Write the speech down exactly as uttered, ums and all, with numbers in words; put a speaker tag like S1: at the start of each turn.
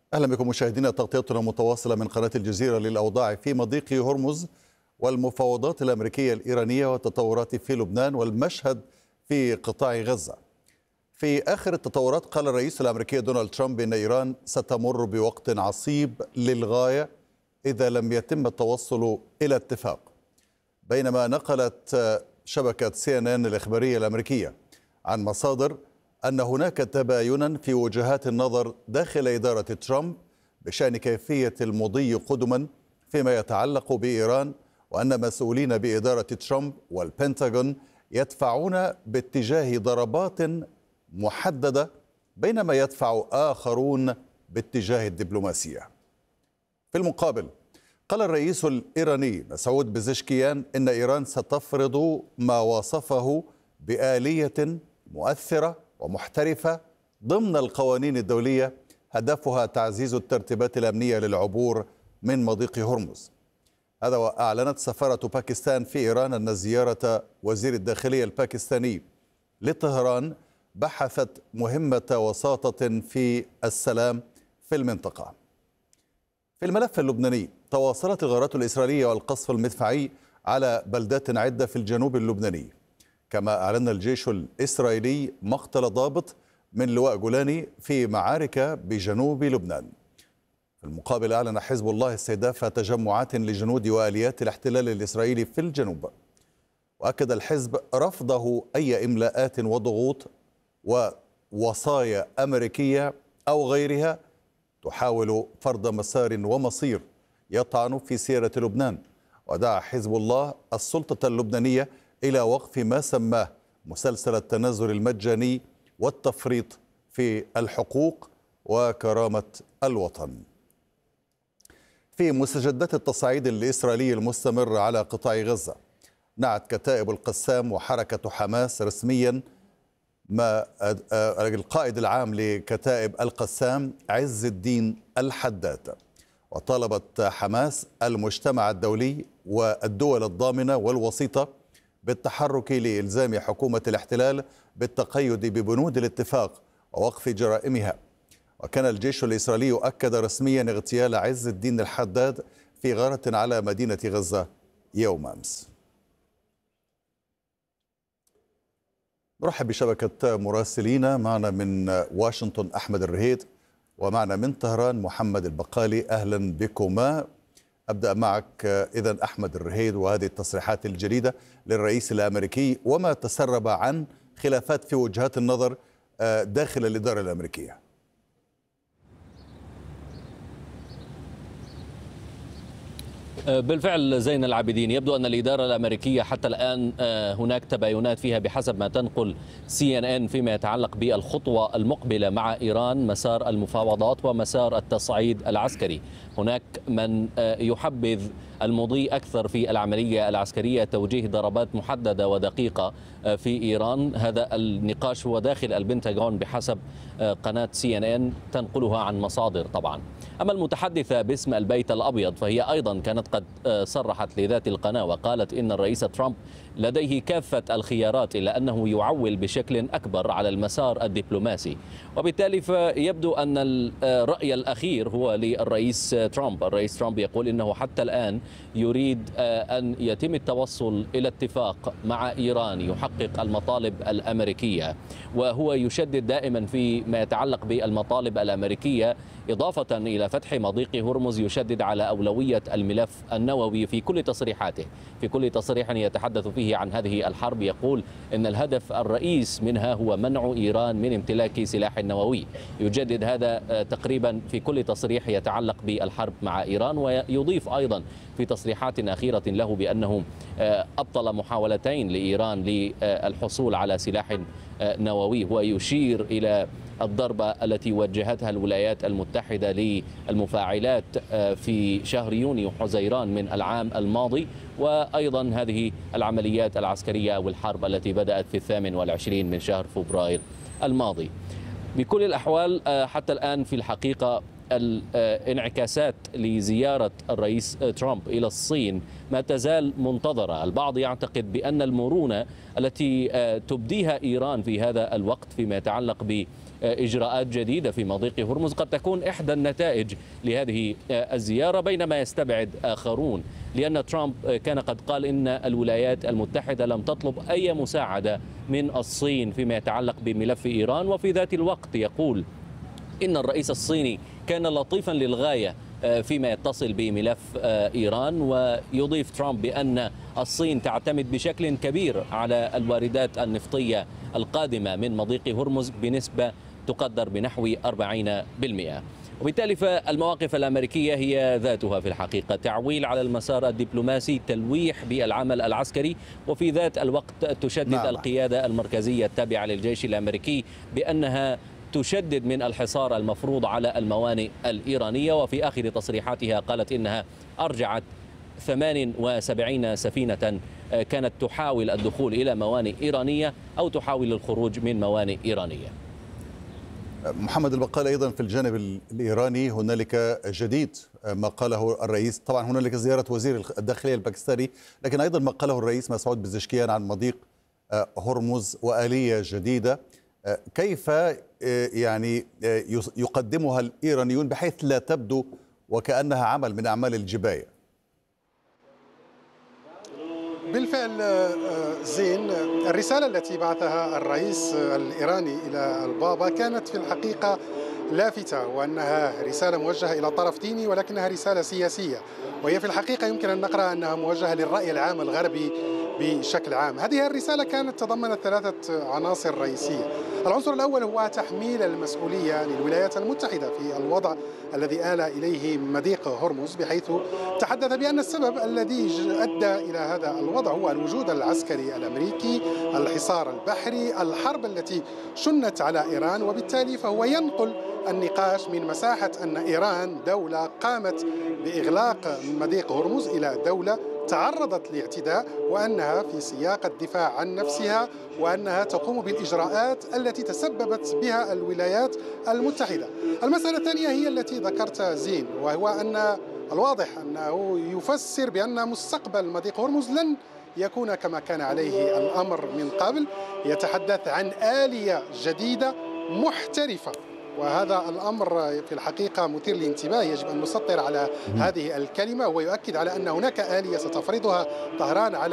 S1: أهلا بكم مشاهدينا. تغطيتنا متواصلة من قناة الجزيرة للأوضاع في مضيق هرمز والمفاوضات الأمريكية الإيرانية والتطورات في لبنان والمشهد في قطاع غزة. في آخر التطورات قال الرئيس الأمريكي دونالد ترامب إن إيران ستمر بوقت عصيب للغاية إذا لم يتم التوصل إلى اتفاق، بينما نقلت شبكة سي إن إن الإخبارية الأمريكية عن مصادر أن هناك تباينا في وجهات النظر داخل إدارة ترامب بشأن كيفية المضي قدما فيما يتعلق بإيران، وأن مسؤولين بإدارة ترامب والبنتاغون يدفعون باتجاه ضربات محددة بينما يدفع آخرون باتجاه الدبلوماسية. في المقابل قال الرئيس الإيراني مسعود بزشكيان إن إيران ستفرض ما وصفه بآلية مؤثرة ومحترفة ضمن القوانين الدولية هدفها تعزيز الترتيبات الأمنية للعبور من مضيق هرمز. هذا وأعلنت سفارة باكستان في إيران أن زيارة وزير الداخلية الباكستاني لطهران بحثت مهمة وساطة في السلام في المنطقة. في الملف اللبناني تواصلت الغارات الإسرائيلية والقصف المدفعي على بلدات عدة في الجنوب اللبناني، كما أعلن الجيش الإسرائيلي مقتل ضابط من لواء جولاني في معارك بجنوب لبنان. في المقابل أعلن حزب الله استهداف تجمعات لجنود وآليات الاحتلال الإسرائيلي في الجنوب، وأكد الحزب رفضه أي إملاءات وضغوط ووصايا أمريكية أو غيرها تحاول فرض مسار ومصير يطعن في سيرة لبنان. ودعا حزب الله السلطة اللبنانية إلى وقف ما سماه مسلسل التنازل المجاني والتفريط في الحقوق وكرامة الوطن. في مستجدات التصعيد الإسرائيلي المستمر على قطاع غزة، نعت كتائب القسام وحركة حماس رسميا ما القائد العام لكتائب القسام عز الدين الحداد، وطالبت حماس المجتمع الدولي والدول الضامنة والوسيطة بالتحرك لإلزام حكومة الاحتلال بالتقيد ببنود الاتفاق ووقف جرائمها. وكان الجيش الإسرائيلي أكد رسميا اغتيال عز الدين الحداد في غارة على مدينة غزة يوم أمس. نرحب بشبكة مراسلين، معنا من واشنطن أحمد الرهيد ومعنا من طهران محمد البقالي. أهلا بكما. أبدأ معك إذن أحمد الرهيد وهذه التصريحات الجديدة للرئيس الأمريكي وما تسرب عن خلافات في وجهات النظر داخل الإدارة الأمريكية.
S2: بالفعل زين العابدين، يبدو أن الإدارة الأمريكية حتى الآن هناك تباينات فيها بحسب ما تنقل سي إن إن فيما يتعلق بالخطوة المقبلة مع إيران، مسار المفاوضات ومسار التصعيد العسكري. هناك من يحبذ المضي أكثر في العملية العسكرية، توجيه ضربات محددة ودقيقة في إيران. هذا النقاش هو داخل البنتاغون بحسب قناة سي إن إن تنقلها عن مصادر طبعا. أما المتحدثة باسم البيت الأبيض فهي أيضا كانت قد صرحت لذات القناة وقالت إن الرئيس ترامب لديه كافة الخيارات إلا أنه يعول بشكل أكبر على المسار الدبلوماسي، وبالتالي فيبدو أن الرأي الأخير هو للرئيس ترامب. الرئيس ترامب يقول إنه حتى الآن يريد أن يتم التوصل إلى اتفاق مع إيران يحقق المطالب الأمريكية، وهو يشدد دائما في ما يتعلق بالمطالب الأمريكية إضافة إلى فتح مضيق هرمز. يشدد على أولوية الملف النووي في كل تصريحاته، في كل تصريح يتحدث فيه عن هذه الحرب يقول إن الهدف الرئيس منها هو منع إيران من امتلاك سلاح نووي. يجدد هذا تقريبا في كل تصريح يتعلق بالحرب مع إيران، ويضيف أيضا في تصريحات أخيرة له بأنه أبطل محاولتين لإيران للحصول على سلاح نووي، ويشير إلى الضربة التي وجهتها الولايات المتحدة للمفاعلات في شهر يونيو حزيران من العام الماضي، وأيضا هذه العمليات العسكرية والحرب التي بدأت في الثامن والعشرين من شهر فبراير الماضي. بكل الأحوال حتى الآن في الحقيقة الانعكاسات لزيارة الرئيس ترامب إلى الصين ما تزال منتظرة. البعض يعتقد بأن المرونة التي تبديها إيران في هذا الوقت فيما يتعلق ب إجراءات جديدة في مضيق هرمز قد تكون إحدى النتائج لهذه الزيارة، بينما يستبعد آخرون، لأن ترامب كان قد قال إن الولايات المتحدة لم تطلب أي مساعدة من الصين فيما يتعلق بملف إيران، وفي ذات الوقت يقول إن الرئيس الصيني كان لطيفا للغاية فيما يتصل بملف إيران. ويضيف ترامب بأن الصين تعتمد بشكل كبير على الواردات النفطية القادمة من مضيق هرمز بنسبة تقدر بنحو أربعين بالمئة. وبالتالي فالمواقف الأمريكية هي ذاتها في الحقيقة تعويل على المسار الدبلوماسي، تلويح بالعمل العسكري، وفي ذات الوقت تشدد نعم. القيادة المركزية التابعة للجيش الأمريكي بأنها تشدد من الحصار المفروض على الموانئ الإيرانية. وفي آخر تصريحاتها قالت إنها أرجعت ثمان وسبعين سفينة كانت تحاول الدخول إلى موانئ إيرانية أو تحاول الخروج من موانئ إيرانية.
S1: محمد البقال، أيضا في الجانب الإيراني هنالك جديد ما قاله الرئيس. طبعا هنالك زيارة وزير الداخلية الباكستاني، لكن أيضا ما قاله الرئيس مسعود بزشكيان عن مضيق هرمز وآلية جديدة كيف يعني يقدمها الإيرانيون بحيث لا تبدو وكأنها عمل من أعمال الجباية؟
S3: بالفعل زين، الرسالة التي بعثها الرئيس الإيراني إلى البابا كانت في الحقيقة لافتة، وأنها رسالة موجهة إلى طرف ديني ولكنها رسالة سياسية، وهي في الحقيقة يمكن أن نقرأ أنها موجهة للرأي العام الغربي بشكل عام. هذه الرسالة كانت تضمنت ثلاثة عناصر رئيسية. العنصر الأول هو تحميل المسؤولية للولايات المتحدة في الوضع الذي آل إليه مضيق هرمز، بحيث تحدث بأن السبب الذي أدى إلى هذا الوضع هو الوجود العسكري الأمريكي، الحصار البحري، الحرب التي شنت على إيران، وبالتالي فهو ينقل النقاش من مساحة أن إيران دولة قامت بإغلاق مضيق هرمز إلى دولة تعرضت لاعتداء، وأنها في سياق الدفاع عن نفسها، وأنها تقوم بالإجراءات التي تسببت بها الولايات المتحدة. المسألة الثانية هي التي ذكرت زين، وهو أن الواضح أنه يفسر بأن مستقبل مضيق هرمز لن يكون كما كان عليه الأمر من قبل، يتحدث عن آلية جديدة محترفة، وهذا الأمر في الحقيقة مثير للانتباه. يجب أن نسطر على هذه الكلمة، ويؤكد على أن هناك آلية ستفرضها طهران على